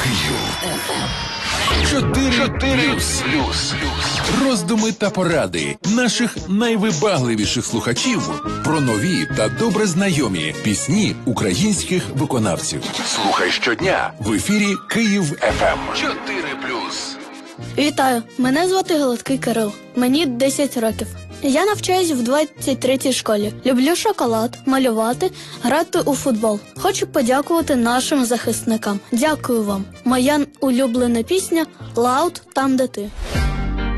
4 плюс. Роздуми та поради наших найвибагливіших слухачів про нові та добре знайомі пісні українських виконавців. Слухай щодня в ефірі Київ ФМ. 4 плюс. Вітаю, мене звати Голодкий Кирил. Мені 10 років. Я навчаюсь в 23-й школі. Люблю шоколад, малювати, грати у футбол. Хочу подякувати нашим захисникам. Дякую вам. Моя улюблена пісня «Лаут, там де ти».